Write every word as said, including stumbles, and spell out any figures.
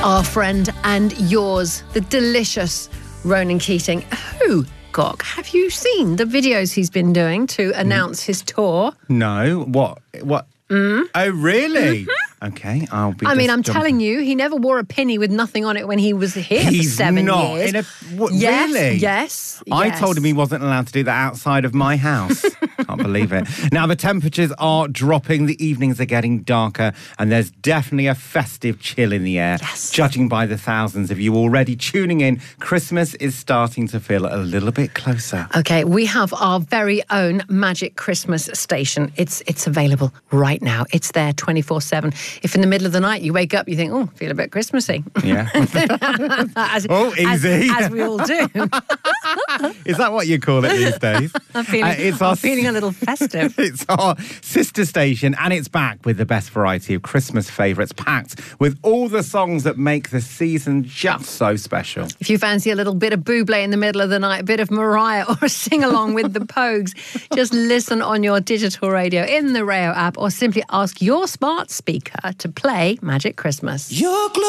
Our friend and yours, the delicious Ronan Keating. Who, Gok, have you seen the videos he's been doing to announce his tour? No. What? What? Mm. Oh, really? Mm-hmm. Okay, I'll be. I mean, I'm jumping. telling you, he never wore a penny with nothing on it when he was here He's for seven not years. In a, what, yes, really? Yes, I yes. told him he wasn't allowed to do that outside of my house. Can't believe it. Now, the temperatures are dropping, the evenings are getting darker, and there's definitely a festive chill in the air. Yes. Judging by the thousands of you already tuning in, Christmas is starting to feel a little bit closer. Okay, we have our very own Magic Christmas station. It's it's available right now. It's there twenty-four seven. If in the middle of the night you wake up, you think, oh, I feel a bit Christmassy. Yeah. as, oh, easy. As, as we all do. Is that what you call it these days? I'm feeling, uh, it's I'm our, feeling a little festive. It's our sister station, and it's back with the best variety of Christmas favourites, packed with all the songs that make the season just so special. If you fancy a little bit of Bublé in the middle of the night, a bit of Mariah, or a sing-along with the Pogues, just listen on your digital radio in the Rayo app, or simply ask your smart speaker to play Magic Christmas. Your